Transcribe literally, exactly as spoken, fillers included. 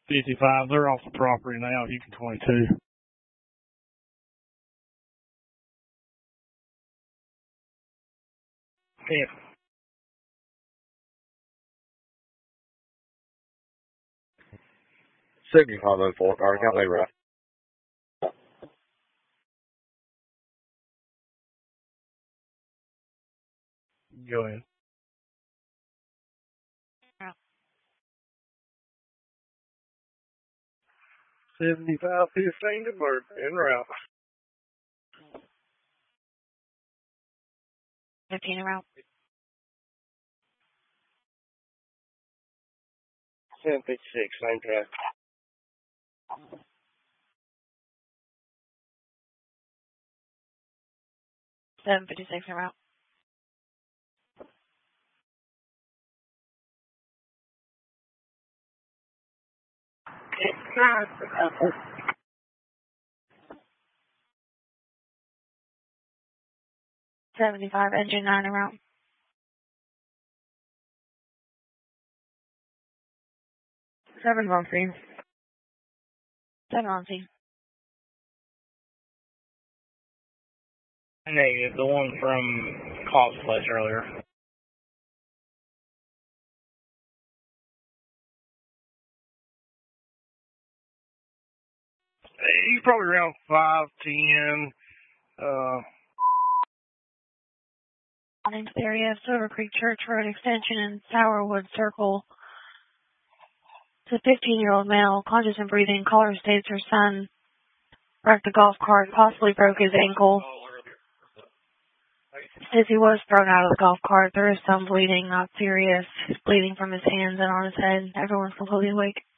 fifty-five, they're off the property now, Houston twenty-two. Yeah. seventy-five oh four, Garden County Road. Go ahead. seventy-five fifteen to Burke, en route. fifteen en route. ten fifty-six, same track. seven fifty-six en route. seventy-five, engine nine en route. seven on scene. seven on scene. Negative, the one from Cobb's place earlier. He's probably around five ten. Uh, Into the area of Silver Creek Church Road Extension and Sourwood Circle. It's a fifteen-year-old male, conscious and breathing. Caller states her son wrecked a golf cart, possibly broke his ankle. Says he was thrown out of the golf cart. There is some bleeding, not serious. He's bleeding from his hands and on his head. Everyone's completely awake.